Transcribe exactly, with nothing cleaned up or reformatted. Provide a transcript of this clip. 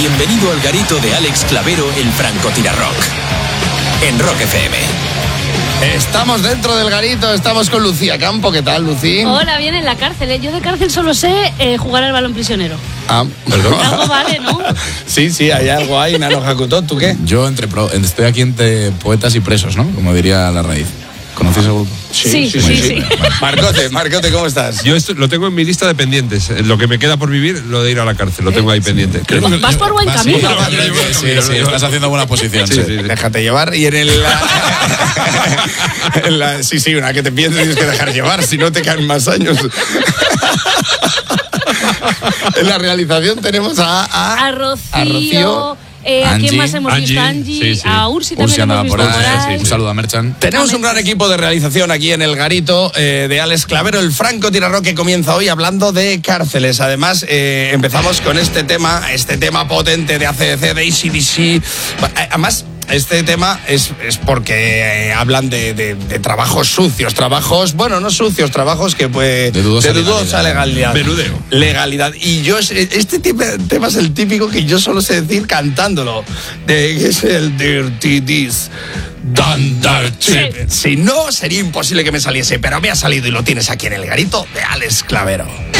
Bienvenido al garito de Alex Clavero, el francotirarrock. En Rock F M. Estamos dentro del garito, estamos con Lucía Campo. ¿Qué tal, Lucí? Hola, bien en la cárcel. Yo de cárcel solo sé eh, jugar al balón prisionero. Ah, perdón. Algo vale, ¿no? Sí, sí, hay algo ahí, Nano Hakuto. ¿Tú qué? Yo entre pro, estoy aquí entre poetas y presos, ¿no? Como diría La Raíz. ¿Conocéis el grupo? Sí, sí, sí. sí, sí. Bueno, Marcote, Marcote, ¿cómo estás? Yo esto, lo tengo en mi lista de pendientes. Lo que me queda por vivir, lo de ir a la cárcel. Lo tengo ahí pendiente. Creo que vas por buen vas, camino. Sí, sí, sí, sí, estás haciendo buena posición. Sí, Sí, sí, sí. Déjate llevar. Y en el... La, en la, sí, sí, una que te piensas tienes que dejar llevar, si no te caen más años. En la realización tenemos a... A, A Rocío. a Rocío. Eh, ¿A quién Angie. más hemos visto? Angie, Angie. sí, sí. A Ursi también Ursi hemos andaba visto por por ahí. ahí. Un saludo a Merchan. Tenemos un gran equipo de realización aquí en el garito eh, de Alex Clavero, el francotirarrock, que comienza hoy hablando de cárceles. Además, eh, empezamos con este tema, este tema potente de A C D C, de A C D C. Además, este tema es, es porque eh, hablan de, de, de trabajos sucios, trabajos, bueno, no sucios, trabajos que pues, De dudosa de dudosa legalidad. Menudeo. Legalidad. Y yo, este tipo, tema es el típico que yo solo sé decir cantándolo, de, que es el Dirty This. Thunder Chip. Si no, sería imposible que me saliese, pero me ha salido y lo tienes aquí en el garito de Alex Clavero.